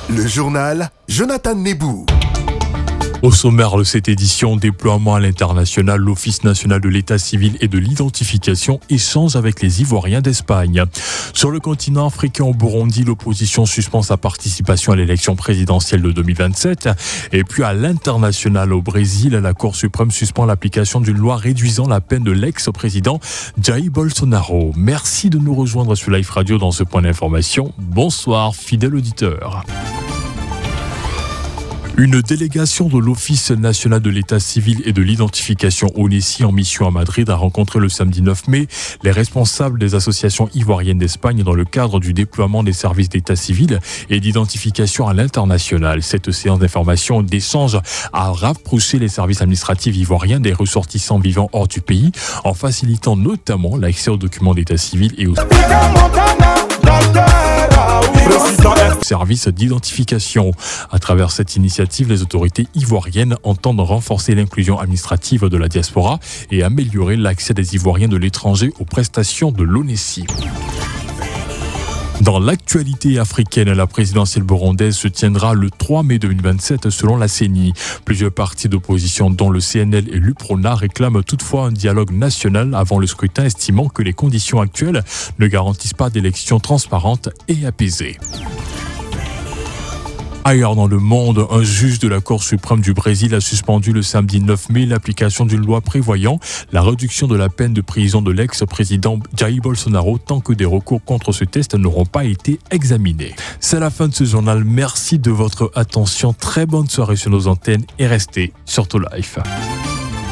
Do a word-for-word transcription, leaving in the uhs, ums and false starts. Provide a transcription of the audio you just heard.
Le journal Jonathan Nebou. Au sommaire de cette édition, déploiement à l'international, l'Office national de l'état civil et de l'identification échange avec les Ivoiriens d'Espagne. Sur le continent africain, au Burundi, l'opposition suspend sa participation à l'élection présidentielle de deux mille vingt-sept. Et puis à l'international, au Brésil, la Cour suprême suspend l'application d'une loi réduisant la peine de l'ex-président Jair Bolsonaro. Merci de nous rejoindre sur Life Radio dans ce point d'information. Bonsoir, fidèle auditeur. Une délégation de l'Office national de l'état civil et de l'identification O N E C I en mission à Madrid a rencontré le samedi neuf mai les responsables des associations ivoiriennes d'Espagne dans le cadre du déploiement des services d'état civil et d'identification à l'international. Cette séance d'information d'échange a rapproché les services administratifs ivoiriens des ressortissants vivant hors du pays en facilitant notamment l'accès aux documents d'état civil et aux services d'identification. À travers cette initiative, les autorités ivoiriennes entendent renforcer l'inclusion administrative de la diaspora et améliorer l'accès des Ivoiriens de l'étranger aux prestations de l'O N E C I. Dans l'actualité africaine, la présidentielle burundaise se tiendra le trois mai deux mille vingt-sept selon la C E N I. Plusieurs partis d'opposition, dont le C N L et l'U P R O N A, réclament toutefois un dialogue national avant le scrutin, estimant que les conditions actuelles ne garantissent pas d'élections transparentes et apaisées. Ailleurs dans le monde, un juge de la Cour suprême du Brésil a suspendu le samedi neuf mai l'application d'une loi prévoyant la réduction de la peine de prison de l'ex-président Jair Bolsonaro tant que des recours contre ce test n'auront pas été examinés. C'est la fin de ce journal. Merci de votre attention. Très bonne soirée sur nos antennes et restez sur To Life.